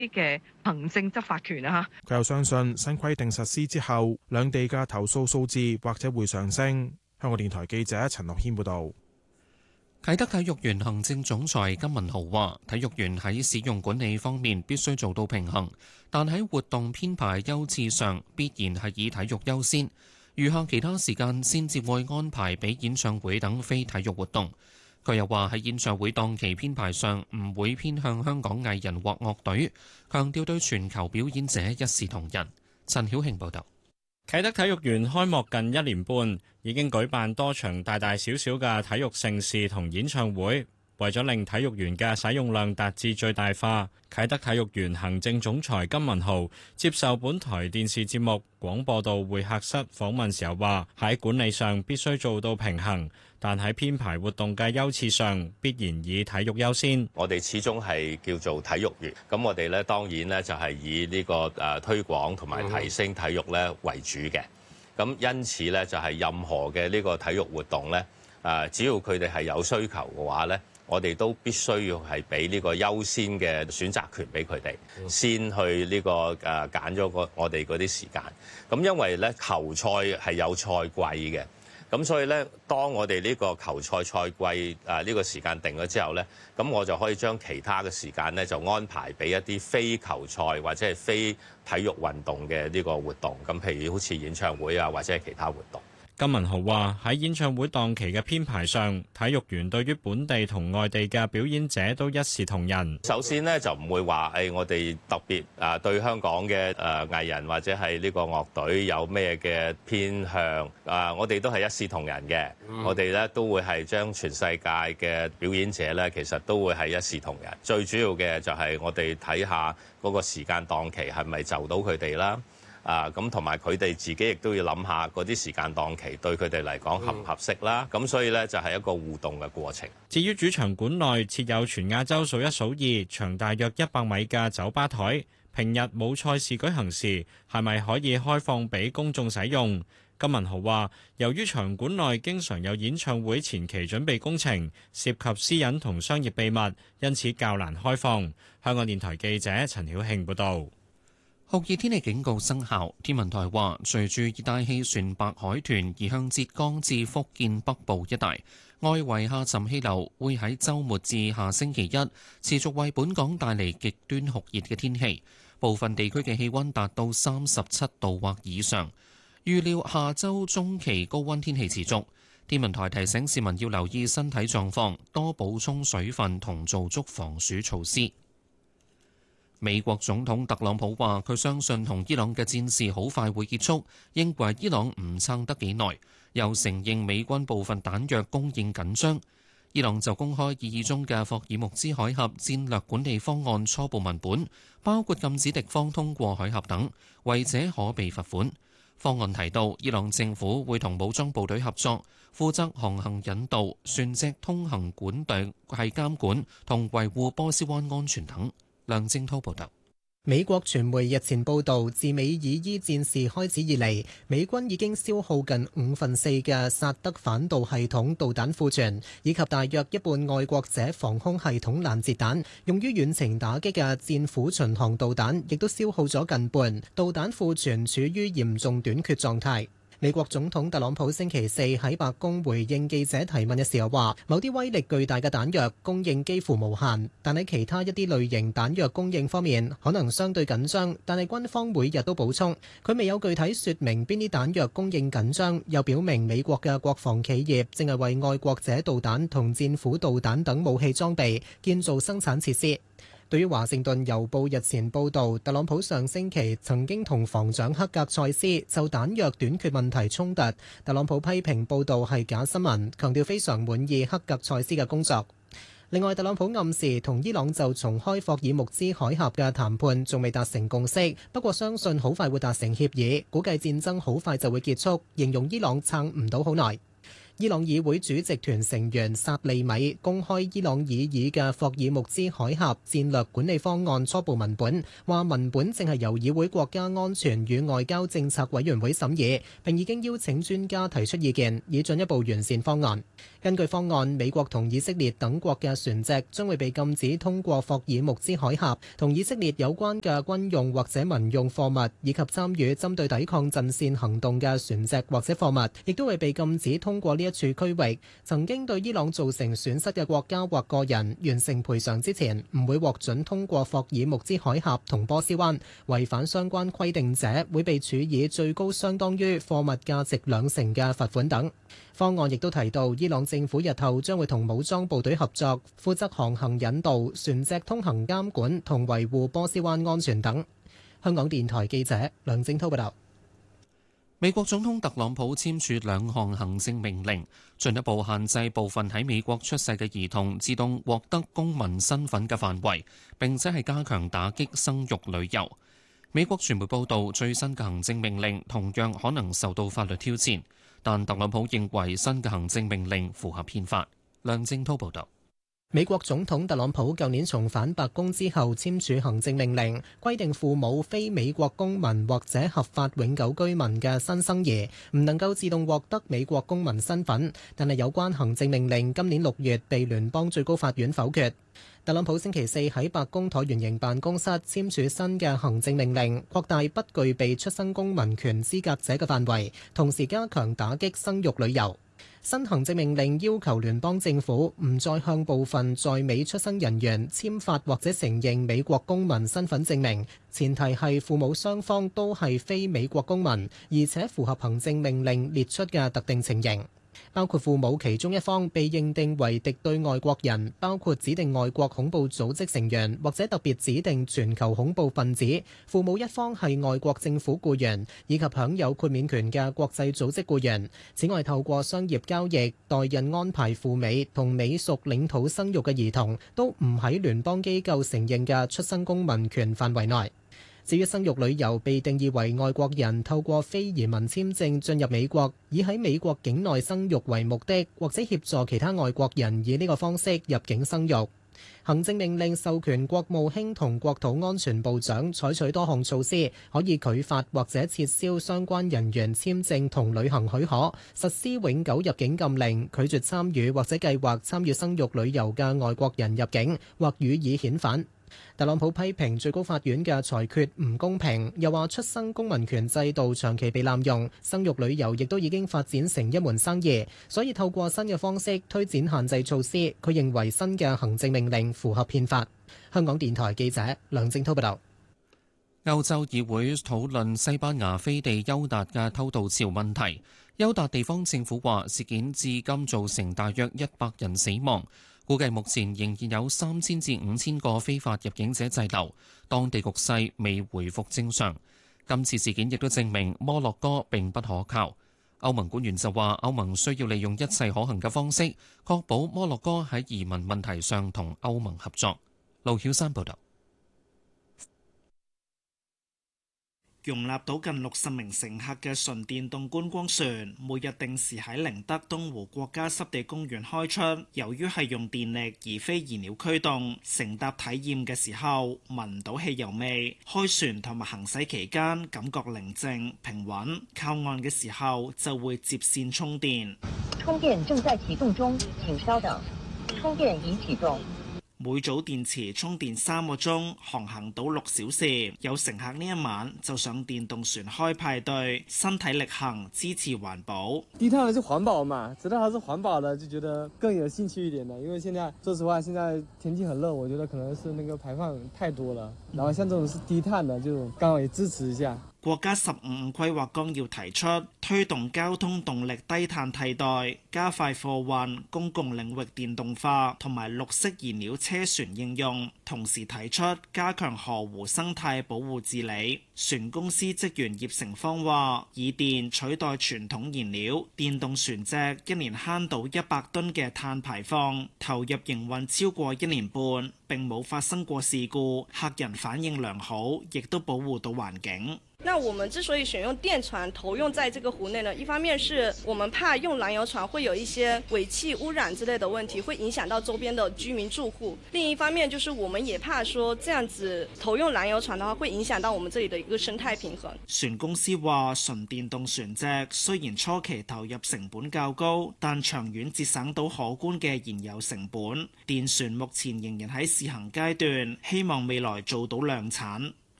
嘅行政執法權啊。 佢又相信新規定實施之後，兩地嘅投訴數字或者會上升。香港電台記者陳樂軒報導。 啟德體育園行政總裁金文豪話：體育園喺使用管理方面必須做到平衡，但喺活動編排優次上必然係以體育優先，餘下其他時間先至會安排俾演唱會等非體育活動。佢又話喺演唱會檔期編排上唔會偏向香港藝人或樂隊，強調對全球表演者一視同仁。陳曉慶報導。 啟德體育園開幕近1年半，已經舉辦多場大大小小嘅體育盛事同演唱會。為咗令體育園嘅使用量達至最大化，啟德體育園行政總裁金文豪接受本台電視節目廣播道會客室訪問時候話：喺管理上必須做到平衡，但喺編排活動嘅優次上必然以體育優先。 我哋始終係叫做體育園，咁我哋咧當然咧就係以呢個推廣同埋提升體育咧為主嘅。咁因此咧就係任何嘅呢個體育活動咧，只要佢哋係有需求嘅話咧，我哋都必須要係俾呢個優先嘅選擇權俾佢哋，先去呢個揀咗我哋嗰啲時間。咁因為咧球賽係有賽季嘅，咁所以咧當我哋呢個球賽賽季呢個時間定咗之後咧，咁我就可以將其他嘅時間咧就安排俾一啲非球賽或者係非體育運動嘅呢個活動。咁譬如好似演唱會啊，或者係其他活動。 金文豪話：喺演唱會檔期嘅編排上，體育園對於本地同外地嘅表演者都一視同仁。 首先呢，就唔會話我哋特別對香港嘅藝人或者係呢個樂隊有咩嘅偏向我哋都係一視同仁嘅。我哋咧都會係將全世界嘅表演者咧，其實都會係一視同仁。最主要嘅就係我哋睇下嗰個時間檔期係咪就到佢哋啦。咁同埋佢哋自己亦都要諗下嗰啲時間檔期對佢哋嚟講合唔合適啦。咁所以呢，就係一個互動嘅過程。 至於主場館內設有全亞洲數一數二、長大約100米嘅酒吧台，平日冇賽事舉行時，係咪可以開放俾公眾使用？金文豪話：由於場館內經常有演唱會前期準備工程，涉及私隱同商業秘密，因此較難開放。香港電台記者陳曉慶報導。 酷熱天氣警告生效，天文台話，隨住熱帶氣旋白海豚移向浙江至福建北部一帶，外圍下沉氣流會喺週末至下星期一持續為本港帶嚟極端酷熱嘅天氣，部分地區嘅氣温達到37度或以上。預料下週中期高温天氣持續，天文台提醒市民要留意身體狀況，多補充水分同做足防暑措施。美國總統特朗普話：佢相信同伊朗嘅戰事好快會結束，認為伊朗唔撐得幾耐，又承認美軍部分彈藥供應緊張。伊朗就公開擬議中嘅霍爾木茲海峽戰略管理方案初步文本，包括禁止敵方通過海峽等，違者可被罰款。方案提到，伊朗政府會同武裝部隊合作，負責航行引導、船隻通行管道係監管同維護波斯灣安全等。梁正濤報道。 美國傳媒日前報道，自美以伊戰事開始以嚟，美軍已經消耗近4/5嘅薩德反導系統導彈庫存，以及大約一半愛國者防空系統攔截彈。用於遠程打擊嘅戰斧巡航導彈亦都消耗咗近半，導彈庫存處於嚴重短缺狀態。美國總統特朗普星期四喺白宮回應記者提問嘅時候話，某啲威力巨大嘅彈藥供應幾乎無限，但喺其他一啲類型彈藥供應方面可能相對緊張，但係軍方每日都補充。佢未有具體說明邊啲彈藥供應緊張，又表明美國嘅國防企業正係為愛國者導彈同戰斧導彈等武器裝備建造生產設施。對於華盛頓郵報日前報導，特朗普上星期曾經同防長克格塞斯就彈藥短缺問題衝突，特朗普批評報導係假新聞，強調非常滿意克格塞斯嘅工作。另外，特朗普暗示同伊朗就重開霍爾木茲海峽嘅談判仲未達成共識，不過相信好快會達成協議，估計戰爭好快就會結束，形容伊朗撐唔到好耐。 伊朗議會主席團成員薩利米公開伊朗擬議嘅霍爾木茲海峽戰略管理方案初步文本，話文本正係由議會國家安全與外交政策委員會審議，並已經邀請專家提出意見，以進一步完善方案。根據方案，美國同以色列等國嘅船隻將會被禁止通過霍爾木茲海峽，同以色列有關嘅軍用或者民用貨物，以及參與針對抵抗陣線行動嘅船隻或者貨物，亦都會被禁止通過呢一處區域。曾經對伊朗造成損失嘅國家或個人完成賠償之前，唔會獲准通過霍爾木茲海峽同波斯灣。違反相關規定者會被處以最高相當於貨物價值2成嘅罰款等。方案亦都提到，伊朗政府日後將會同武裝部隊合作，負責航行引導、船隻通行監管同維護波斯灣安全等。香港電台記者梁正滔報道。 美國總統特朗普簽署2項行政命令，進一步限制部分喺美國出世嘅兒童自動獲得公民身份嘅範圍，並且係加強打擊生育旅遊。美國傳媒報道，最新嘅行政命令同樣可能受到法律挑戰，但特朗普認為新嘅行政命令符合憲法。梁正滔報導。 美國總統特朗普舊年重返白宮之後簽署行政命令，規定父母非美國公民或者合法永久居民嘅新生兒唔能夠自動獲得美國公民身份，但係有關行政命令今年6月被聯邦最高法院否決。特朗普星期四喺白宮橢圓形辦公室簽署新嘅行政命令，擴大不具備出生公民權資格者嘅範圍，同時加強打擊生育旅遊。新行政命令要求聯邦政府唔再向部分在美出生人員簽發或者承認美國公民身份證明，前提係父母雙方都係非美國公民，而且符合行政命令列出嘅特定情形。包括父母其中一方被認定為敵對外國人，包括指定外國恐怖組織成員或者特別指定全球恐怖分子；父母一方係外國政府僱員，以及享有豁免權嘅國際組織僱員。此外，透過商業交易、代孕安排赴美同美屬領土生育嘅兒童，都唔喺聯邦機構承認嘅出生公民權範圍內。至於生育旅遊被定義為外國人透過非移民簽證進入美國，以喺美國境內生育為目的，或者協助其他外國人以呢個方式入境生育。行政命令授權國務卿同國土安全部長採取多項措施，可以拒發或者撤銷相關人員簽證同旅行許可，實施永久入境禁令，拒絕參與或者計劃參與生育旅遊嘅外國人入境，或予以遣返。特朗普批評最高法院嘅裁決唔公平，又話出生公民權制度長期被濫用，生育旅遊亦都已經發展成一門生意，所以透過新嘅方式推展限制措施。佢認為新嘅行政命令符合憲法。香港電台記者梁正滔報道。 歐洲議會討論西班牙飛地邱達嘅偷渡潮問題，邱達地方政府話事件至今造成大約100人死亡。估計目前仍然有3000至5000個非法入境者滯留，當地局勢未回復正常。今次事件亦都證明摩洛哥並不可靠。歐盟官員就話，歐盟需要利用一切可行嘅方式，確保摩洛哥喺移民問題上同歐盟合作。盧曉山報導。 容納到近60名乘客嘅純電動觀光船，每日定時喺寧德東湖國家濕地公園開出。由於係用電力而非燃料驅動，乘搭體驗嘅時候聞唔到汽油味。開船同埋行駛期間感覺寧靜平穩，靠岸嘅時候就會接線充電。 充電正在啟動中，請稍等。充電已啟動。 每組電池充電3個鐘，航行到6小時。有乘客呢一晚就上電動船開派對，身體力行支持環保。 低碳的是環保嘛，知道它是環保的，就覺得更有興趣一點的。因為現在說實話，現在天氣很熱，我覺得可能是那個排放太多了。然後像這種是低碳的，就剛好也支持一下。 國家15五規劃綱要提出推動交通動力低碳替代，加快貨運、公共領域電動化同埋綠色燃料車船應用，同時提出加強河湖生態保護治理。船公司職員葉成芳話：以電取代傳統燃料，電動船隻一年慳到100噸嘅碳排放，投入營運超過1年半，並冇發生過事故，客人反應良好，亦都保護到環境。 那我們之所以選用電船投用在這個湖內呢，一方面是我們怕用燃油船會有一些尾氣污染之類的問題，會影響到周邊的居民住戶。另一方面就是我們也怕說這樣子投用燃油船的話，會影響到我們這裡的一個生態平衡。 船公司話，純電動船隻雖然初期投入成本較高，但長遠節省到可觀嘅燃油成本。電船目前仍然喺試行階段，希望未來做到量產。